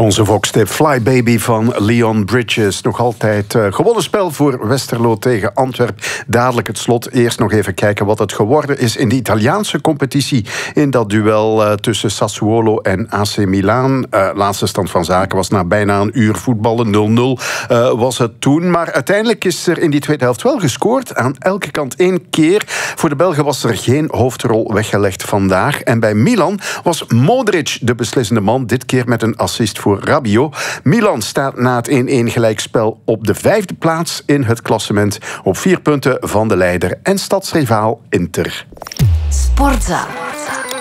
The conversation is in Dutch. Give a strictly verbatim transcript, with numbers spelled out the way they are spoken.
Onze Vox-tip Fly Baby van Leon Bridges. Nog altijd uh, gewonnen spel voor Westerlo tegen Antwerpen. Dadelijk het slot. Eerst nog even kijken wat het geworden is in de Italiaanse competitie. In dat duel uh, tussen Sassuolo en A C Milan. Uh, laatste stand van zaken was na bijna een uur voetballen. nul nul uh, was het toen. Maar uiteindelijk is er in die tweede helft wel gescoord. Aan elke kant één keer. Voor de Belgen was er geen hoofdrol weggelegd vandaag. En bij Milan was Modric de beslissende man. Dit keer met een assist voor Rabiot. Milan staat na het één-één gelijkspel op de vijfde plaats in het klassement. Op vier punten van de leider en stadsrivaal Inter. Sportza.